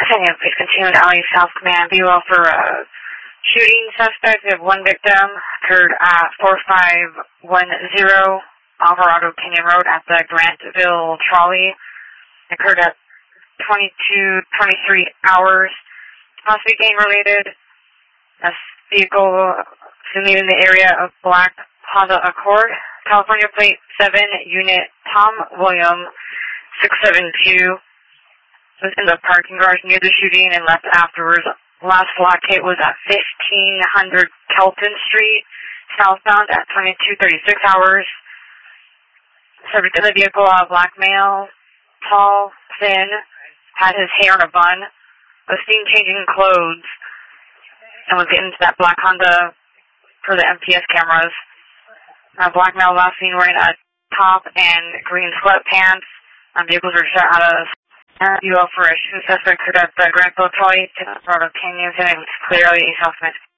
Attention, please continue to LA South Command. Be well for shooting suspect. We have one victim. Occurred at 4510 Alvarado Canyon Road at the Grantville Trolley. Occurred at 23 hours. Possibly gang related. This vehicle is leaving the area of black Honda Accord. California plate 7, unit Tom William 672. Was in the parking garage near the shooting and left afterwards. Last locate was at 1500 Kelton Street, southbound at 22:36 hours. Subject in the vehicle, black male, tall, thin, had his hair in a bun, was seen changing clothes, and was getting into that black Honda for the MTS cameras. Black male last seen wearing a top and green sweatpants. Vehicles were shot out of UL for a shooting suspect at the Grantville Trolley to Colorado Canyon, and it was clearly a suspect.